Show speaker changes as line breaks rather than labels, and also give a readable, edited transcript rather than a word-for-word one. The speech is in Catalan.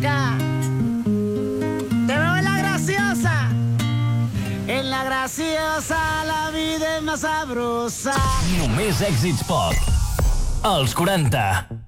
loca. Te veo en la graciosa. En la graciosa la vida és més sabrosa.
Només èxits pop. Els 40.